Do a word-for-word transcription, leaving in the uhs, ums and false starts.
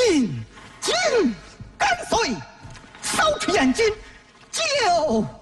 紧紧跟随，收起眼睛，就。